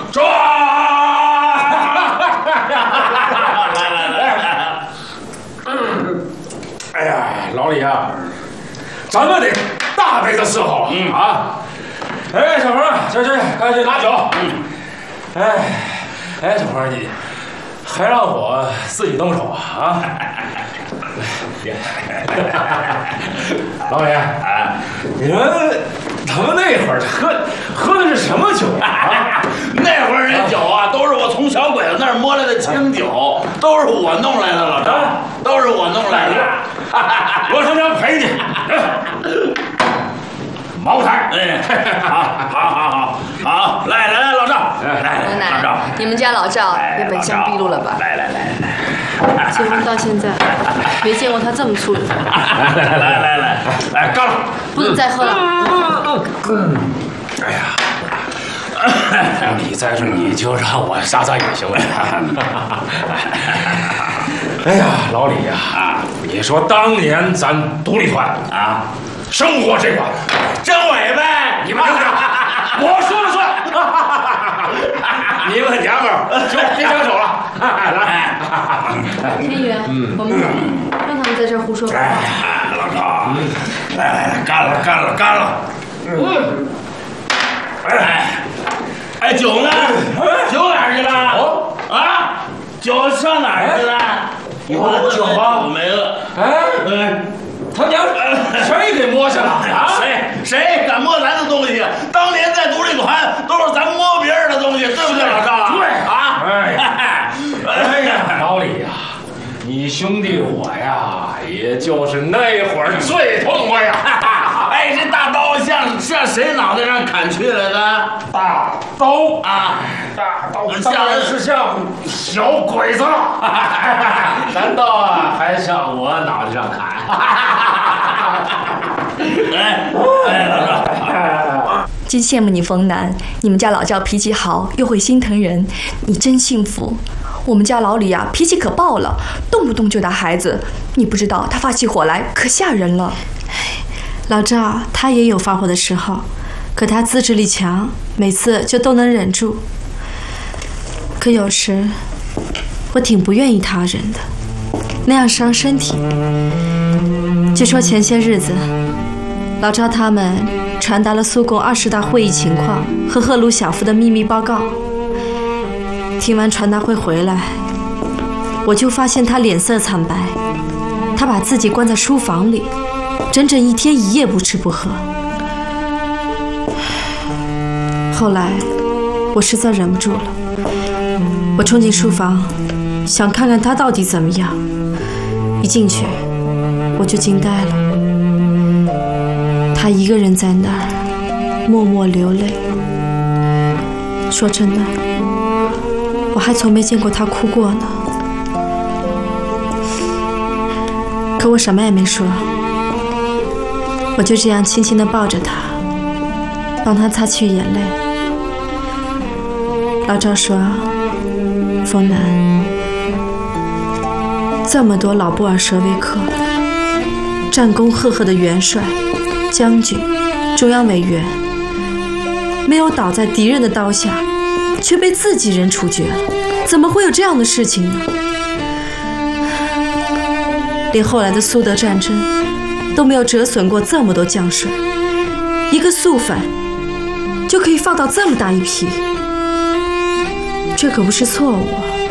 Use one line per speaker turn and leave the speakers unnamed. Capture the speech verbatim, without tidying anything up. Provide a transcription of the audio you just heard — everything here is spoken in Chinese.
抓！来来来，哎呀，老李啊，咱们得大杯子伺候了、嗯、啊！哎，小鹏，去去，赶紧拿酒。嗯。哎，哎，小鹏，你还让我自己动手啊？啊！老李啊，你们他们那会儿喝喝的是什么酒啊？
那会儿那酒啊，都是我从小鬼子那儿摸来的清酒，都是我弄来的，老张，都是我弄来的。
我他娘赔你！茅台，
哎，好，好，好，好，好，来来来，老赵，来来，老赵，
你们家老赵也本相毕露了吧？
来来来，
结婚到现在，没见过他这么粗鲁。
来来来来来，来干了，
不能再喝了。
嗯，哎呀，你在这你就让我撒撒野行不行？哎呀，老李呀，啊，你说当年咱独立团啊。生活这块，
政委呗，
你们听着，我说了算。你们娘们儿就别想走了。
来，天宇，嗯、我们走，让他们在这儿胡说八道。
哎，老赵，来来来，干了干了干了。嗯。哎，哎，酒呢？酒哪儿去了？哦啊，酒上哪儿去了？
有酒吗？
我没了。
哎哎。他娘，谁给摸下了啊？
谁谁敢摸咱的东西？当年在独立团都是咱摸别人的东西，对不对，老赵？
对
啊！
哎呀，哎呀，老李呀，你兄弟我呀，也就是那会儿最痛快呀！
哎，这大刀像像谁脑袋上砍去来的？
大刀
啊！
大刀当然是像小鬼子了。难道啊还像我脑袋上砍？
哎哎，老赵，
真羡慕你，冯楠，你们家老赵脾气好，又会心疼人，你真幸福。我们家老李啊，脾气可爆了，动不动就打孩子。你不知道，他发起火来可吓人了。
老赵他也有发火的时候，可他自制力强，每次就都能忍住。可有时我挺不愿意他忍的，那样伤身体。据说前些日子，老赵他们传达了苏共二十大会议情况和赫鲁晓夫的秘密报告。听完传达会回来，我就发现他脸色惨白，他把自己关在书房里，整整一天一夜不吃不喝。后来我实在忍不住了，我冲进书房，想看看他到底怎么样。一进去我就惊呆了，他一个人在那儿默默流泪。说真的，我还从没见过他哭过呢。可我什么也没说，我就这样轻轻地抱着他，帮他擦去眼泪。老赵说：“冯楠，这么多老布尔什维克、战功赫赫的元帅、将军、中央委员，没有倒在敌人的刀下，却被自己人处决了，怎么会有这样的事情呢？连后来的苏德战争都没有折损过这么多将帅，一个肃反就可以放倒这么大一批，这可不是错误啊。”